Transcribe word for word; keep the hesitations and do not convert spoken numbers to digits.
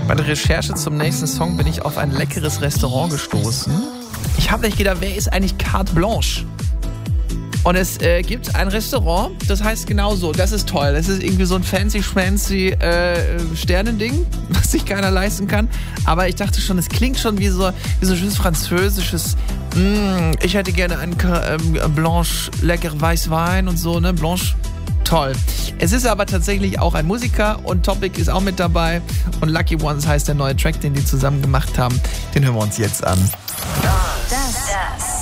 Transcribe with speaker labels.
Speaker 1: Bei der Recherche zum nächsten Song bin ich auf ein leckeres Restaurant gestoßen. Ich habe nicht gedacht, wer ist eigentlich Carte Blanche? Und es äh, gibt ein Restaurant, das heißt genauso. Das ist toll. Das ist irgendwie so ein fancy-schmancy äh, Sternending, was sich keiner leisten kann. Aber ich dachte schon, es klingt schon wie so, wie so schönes französisches. Mm, ich hätte gerne einen äh, Blanche, lecker Weißwein und so, ne? Blanche. Toll. Es ist aber tatsächlich auch ein Musiker und Topic ist auch mit dabei. Und Lucky Ones heißt der neue Track, den die zusammen gemacht haben. Den hören wir uns jetzt an.
Speaker 2: Das, das